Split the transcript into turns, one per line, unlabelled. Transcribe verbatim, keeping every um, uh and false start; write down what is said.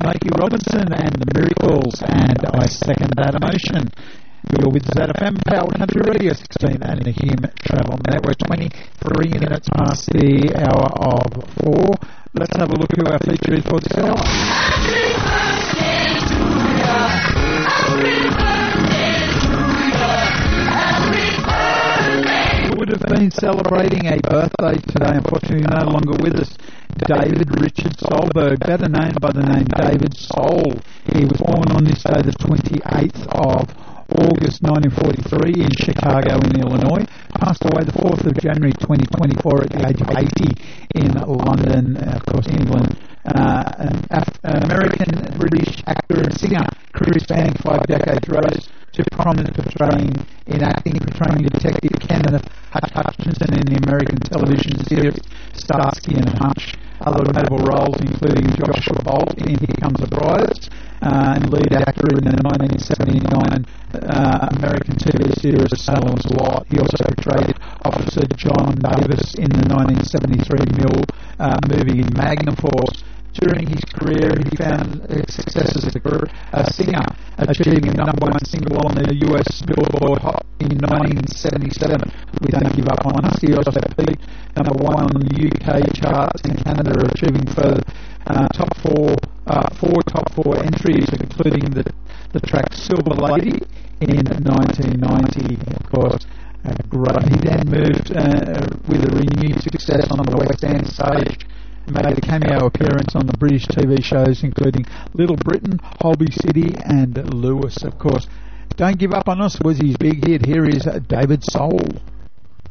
Smokey Robinson and the Miracles, and I second that emotion. You're with Z F M, Power Country Radio sixteen and the Hume Travel Network, twenty-three minutes past the hour of four. Let's have a look who our feature is for this hour.
Happy birthday to ya! Happy birthday to ya! Happy birthday!
Who would have been celebrating a birthday today, unfortunately no longer with us. David Richard Solberg, better known by the name David Soul. He was born on this day, the twenty-eighth of August nineteen forty-three in Chicago in Illinois. Passed away the fourth of January twenty twenty-four at the age of eighty in London, uh, of course, England. Uh, an, Af- an American-British actor and singer, career spanning five decades, rose to prominent portraying in acting, portraying Detective Kenneth Hutchinson in the American television series Starsky and Hutch. Other notable roles including Joshua Bolt in Here Comes the Bride, uh, and lead actor in the nineteen seventy-nine uh, American T V series Salem's Lot. He also portrayed Officer John Davis in the nineteen seventy-three Mill uh, movie Magnum Force. During his career, he found success as a, a singer, achieving a number one single on the U S Billboard Hot in nineteen seventy-seven with Don't Give Up On Us. He also peaked number one on the U K charts and Canada, achieving further uh, top four, uh, four top four entries, including the, the track Silver Lady in nineteen ninety, of course. Uh, great. He then moved uh, with a renewed success on the West End stage, made a cameo appearance on the British T V shows including Little Britain, Holby City and Lewis, of course. Don't Give Up On Us was his big hit. Here is David Soul.